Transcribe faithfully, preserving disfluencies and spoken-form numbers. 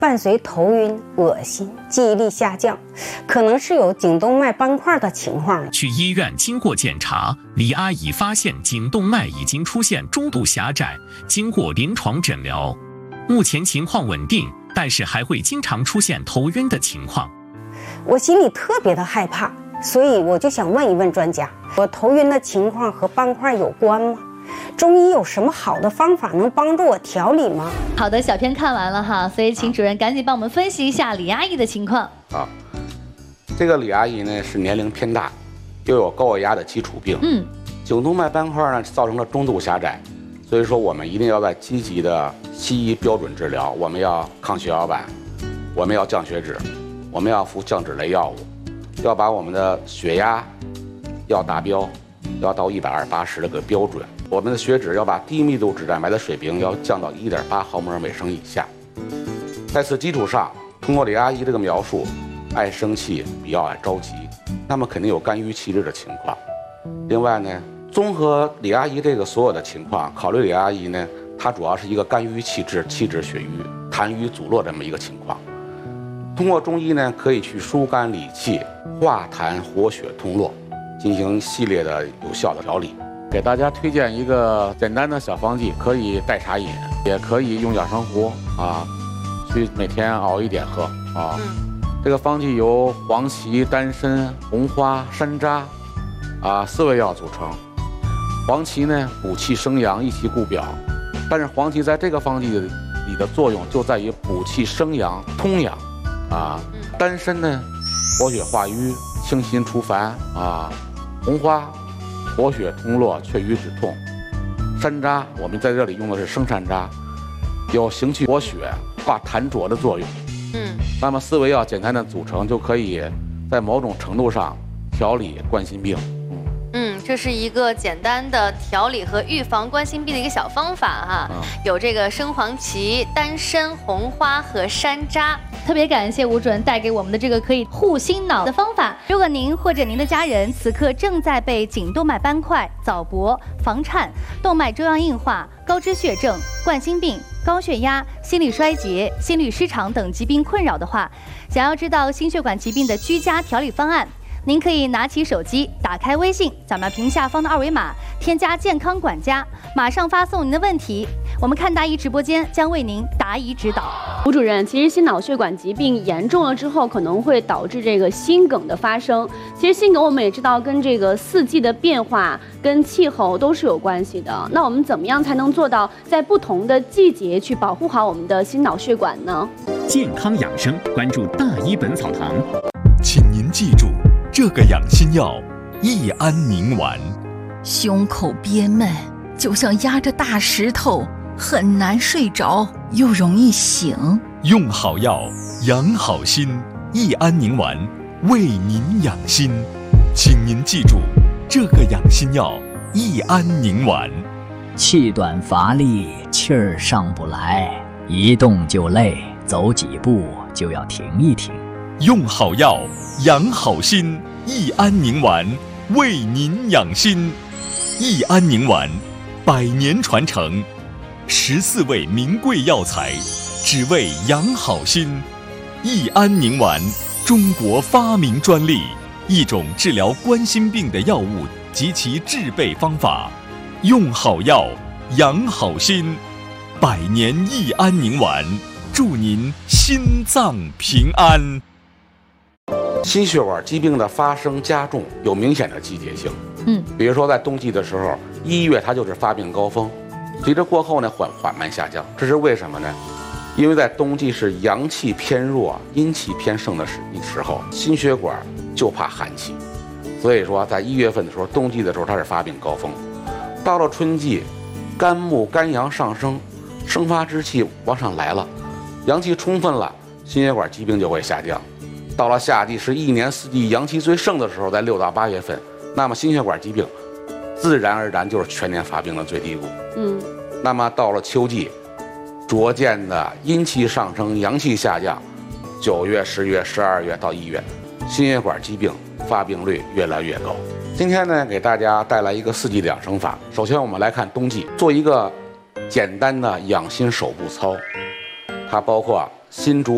伴随头晕、恶心、记忆力下降，可能是有颈动脉斑块的情况。 去医院经过检查，李阿姨发现颈动脉已经出现中度狭窄，经过临床诊疗，目前情况稳定，但是还会经常出现头晕的情况。 我心里特别的害怕，所以我就想问一问专家，我头晕的情况和斑块有关吗？中医有什么好的方法能帮助我调理吗？ 好的，小片看完了哈，所以请主任赶紧帮我们分析一下李阿姨的情况。 啊，这个李阿姨呢是年龄偏大，又有高血压的基础病，嗯，颈动脉斑块呢造成了中度狭窄，所以说我们一定要在积极的西医标准治疗，我们要抗血小板，我们要降血脂，我们要服降脂类药物，要把我们的血压要达标，要到一百二八十这个标准。我们的血脂要把低密度脂蛋白的水平要降到一点八毫摩尔每升以下。在此基础上，通过李阿姨这个描述，爱生气，比较爱着急，那么肯定有肝郁气滞的情况。另外呢，综合李阿姨这个所有的情况，考虑李阿姨呢，她主要是一个肝郁气滞、气滞血瘀、痰瘀阻络这么一个情况。通过中医呢，可以去疏肝理气、化痰活血通络，进行系列的有效的调理。给大家推荐一个简单的小方剂，可以代茶饮，也可以用养生壶啊，去每天熬一点喝啊。嗯、这个方剂由黄芪、丹参、红花、山楂啊四味药组成。黄芪呢补气生阳，益气固表，但是黄芪在这个方剂里的作用就在于补气生阳、通阳啊。丹参呢活血化瘀、清心除烦啊。红花活血通络、祛瘀止痛。山楂我们在这里用的是生山楂，有行气活血、化痰浊的作用。嗯，那么四味药简单的组成就可以在某种程度上调理冠心病。 嗯，这是一个简单的调理和预防冠心病的一个小方法哈，嗯、有这个生黄芪、丹参、红花和山楂。 特别感谢吴主任带给我们的这个可以护心脑的方法。如果您或者您的家人此刻正在被颈动脉斑块、早搏、房颤、动脉粥样硬化、高脂血症、冠心病、高血压、心力衰竭、心律失常等疾病困扰的话，想要知道心血管疾病的居家调理方案，您可以拿起手机，打开微信，扫描屏下方的二维码，添加健康管家，马上发送您的问题，我们看答疑直播间将为您答疑指导。 吴主任，其实心脑血管疾病严重了之后，可能会导致这个心梗的发生。其实心梗我们也知道跟这个四季的变化、跟气候都是有关系的。那我们怎么样才能做到在不同的季节去保护好我们的心脑血管呢？ 健康养生，关注大医本草堂。 请您记住，这个养心药益安宁丸。 胸口憋闷，就像压着大石头，很难睡着，又容易醒。 用好药，养好心，益安宁丸为您养心。请您记住，这个养心药益安宁丸。 气短乏力，气儿上不来，一动就累，走几步就要停一停。 用好药，养好心，益安宁丸为您养心。益安宁丸，百年传承，十四味名贵药材，只为养好心。益安宁丸，中国发明专利，一种治疗冠心病的药物及其制备方法。用好药，养好心，百年益安宁丸，祝您心脏平安。 心血管疾病的发生加重有明显的季节性，嗯，比如说在冬季的时候，一月它就是发病高峰，随着过后呢缓缓慢下降，这是为什么呢？因为在冬季是阳气偏弱、阴气偏盛的时时候，心血管就怕寒气，所以说在一月份的时候，冬季的时候它是发病高峰。到了春季，肝木肝阳上升，生发之气往上来了，阳气充分了，心血管疾病就会下降。到了夏季是一年四季阳气最盛的时候，在六到八月份，那么心血管疾病自然而然就是全年发病的最低谷。嗯，那么到了秋季，逐渐的阴气上升，阳气下降，九月、十月、十二月到一月，心血管疾病发病率越来越高。今天呢，给大家带来一个四季的养生法。首先，我们来看冬季，做一个简单的养心手部操，它包括心主